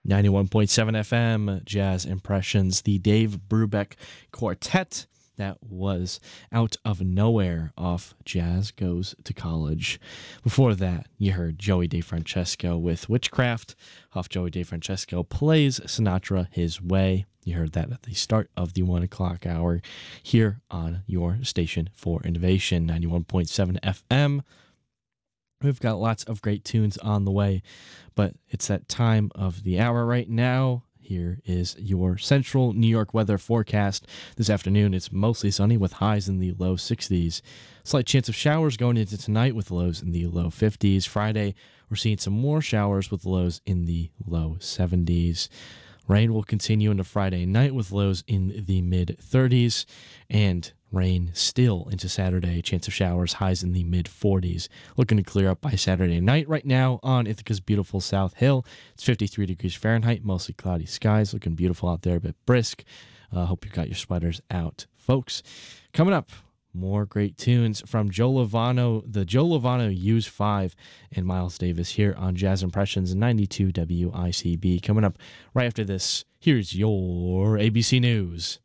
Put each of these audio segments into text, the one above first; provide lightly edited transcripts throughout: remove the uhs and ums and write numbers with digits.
91.7 FM, Jazz Impressions, the Dave Brubeck Quartet. That was Out of Nowhere off Jazz Goes to College. Before that, you heard Joey DeFrancesco with Witchcraft off Joey DeFrancesco Plays Sinatra His Way. You heard that at the start of the 1 o'clock hour here on your station for innovation, 91.7 FM. We've got lots of great tunes on the way, but it's that time of the hour right now. Here is your central New York weather forecast. This afternoon, it's mostly sunny with highs in the low 60s. Slight chance of showers going into tonight with lows in the low 50s. Friday, we're seeing some more showers with lows in the low 70s. Rain will continue into Friday night with lows in the mid-30s. And rain still into Saturday. Chance of showers, highs in the mid-40s. Looking to clear up by Saturday night. Right now on Ithaca's beautiful South Hill, it's 53 degrees Fahrenheit, mostly cloudy skies. Looking beautiful out there, a bit brisk. Hope you got your sweaters out, folks. Coming up, more great tunes from Joe Lovano, the Joe Lovano Use 5, and Miles Davis here on Jazz Impressions 92 WICB. Coming up right after this, here's your ABC News.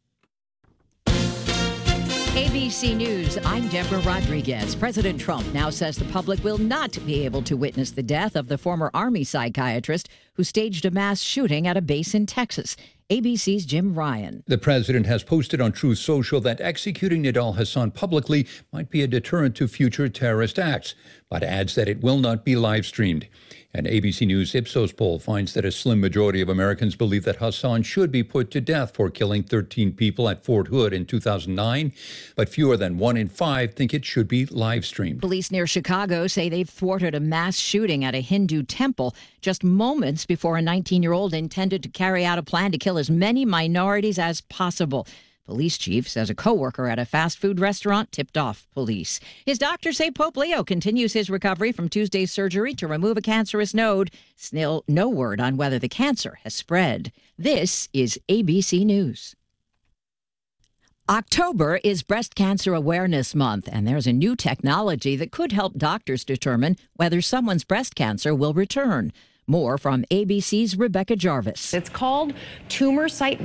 ABC News, I'm Deborah Rodriguez. President Trump now says the public will not be able to witness the death of the former Army psychiatrist who staged a mass shooting at a base in Texas. ABC's Jim Ryan. The president has posted on Truth Social that executing Nidal Hasan publicly might be a deterrent to future terrorist acts, but adds that it will not be live streamed. An ABC News Ipsos poll finds that a slim majority of Americans believe that Hasan should be put to death for killing 13 people at Fort Hood in 2009, but fewer than 1 in 5 think it should be live streamed. Police near Chicago say they've thwarted a mass shooting at a Hindu temple just moments before a 19-year-old intended to carry out a plan to kill as many minorities as possible. Police chief says a coworker at a fast food restaurant tipped off police. His doctors say Pope Leo continues his recovery from Tuesday's surgery to remove a cancerous node. Still no word on whether the cancer has spread. This is ABC News. October is Breast Cancer Awareness Month, and there's a new technology that could help doctors determine whether someone's breast cancer will return. More from ABC's Rebecca Jarvis. It's called tumor site